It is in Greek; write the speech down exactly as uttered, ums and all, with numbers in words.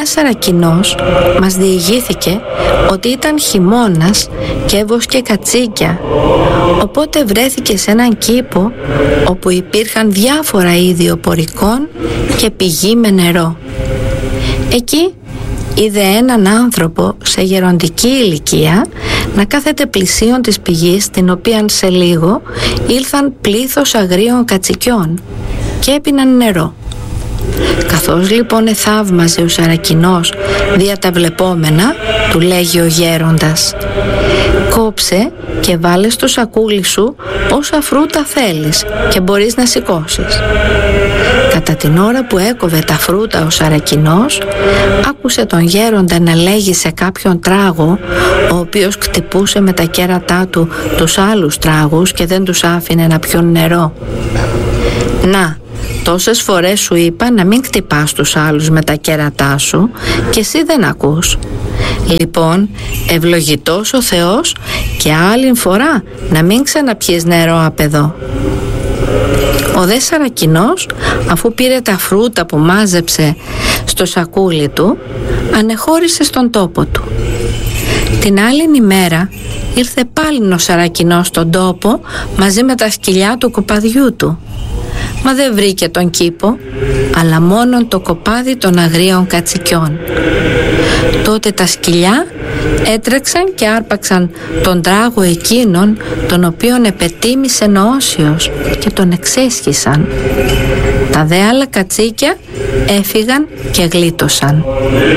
Σαρακινός μας διηγήθηκε ότι ήταν χειμώνας και έβοσκε κατσίκια, οπότε βρέθηκε σε έναν κήπο όπου υπήρχαν διάφορα είδη οπωρικών και πηγή με νερό. Εκεί είδε έναν άνθρωπο σε γεροντική ηλικία να κάθεται πλησίον της πηγής, στην οποία σε λίγο ήλθαν πλήθος αγρίων κατσικιών και έπιναν νερό. Καθώς λοιπόν εθαύμαζε ο Σαρακινός δια τα βλεπόμενα, του λέγει ο γέροντας: «Κόψε και βάλε στο σακούλι σου όσα φρούτα θέλεις και μπορείς να σηκώσεις». Κατά την ώρα που έκοβε τα φρούτα ο Σαρακινός, άκουσε τον γέροντα να λέγει σε κάποιον τράγο, ο οποίος κτυπούσε με τα κέρατά του τους άλλους τράγους και δεν τους άφηνε να πιούν νερό: «Να, τόσες φορές σου είπα να μην κτυπάς τους άλλους με τα κέρατά σου και εσύ δεν ακούς. Λοιπόν, ευλογητός ο Θεός και άλλη φορά να μην ξαναπιείς νερό απ' εδώ». Ο δε Σαρακινός, αφού πήρε τα φρούτα που μάζεψε στο σακούλι του, ανεχώρησε στον τόπο του. Την άλλη ημέρα ήρθε πάλι ο Σαρακινός στον τόπο μαζί με τα σκυλιά του κοπαδιού του. Μα δεν βρήκε τον κήπο, αλλά μόνον το κοπάδι των αγρίων κατσικιών. Τότε τα σκυλιά έτρεξαν και άρπαξαν τον τράγο εκείνον, τον οποίον επετίμησε Όσιος, και τον εξέσχισαν. Τα δε άλλα κατσίκια έφυγαν και γλίτωσαν.